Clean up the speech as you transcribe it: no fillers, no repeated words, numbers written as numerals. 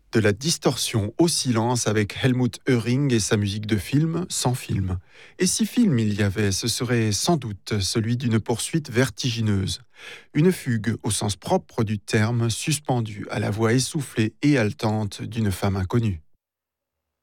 De la distorsion au silence avec Helmut Höring et sa musique de film sans film. Et si film il y avait, ce serait sans doute celui d'une poursuite vertigineuse. Une fugue au sens propre du terme, suspendue à la voix essoufflée et haletante d'une femme inconnue.